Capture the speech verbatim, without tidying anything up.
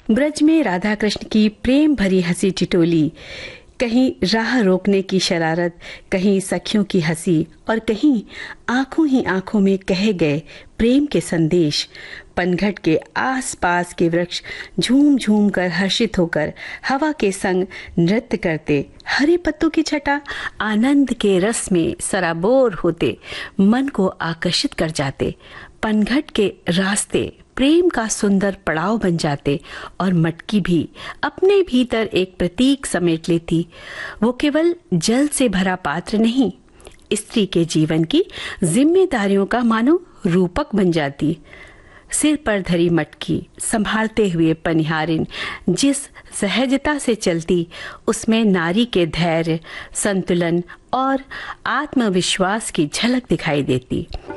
ब्रज में राधा कृष्ण की प्रेम भरी हंसी टिटोली, कहीं राह रोकने की शरारत, कहीं सखियों की हंसी और कहीं आंखों ही आंखों में कहे गए प्रेम के संदेश। पनघट के आसपास के वृक्ष झूम झूम कर हर्षित होकर हवा के संग नृत्य करते, हरे पत्तों की छटा आनंद के रस में सराबोर होते मन को आकर्षित कर जाते। पनघट के रास्ते प्रेम का सुंदर पड़ाव बन जाते और मटकी भी अपने भीतर एक प्रतीक समेट लेती। वो केवल जल से भरा पात्र नहीं, स्त्री के जीवन की जिम्मेदारियों का मानो रूपक बन जाती। सिर पर धरी मटकी संभालते हुए पनिहारिन जिस सहजता से चलती, उसमें नारी के धैर्य, संतुलन और आत्मविश्वास की झलक दिखाई देती।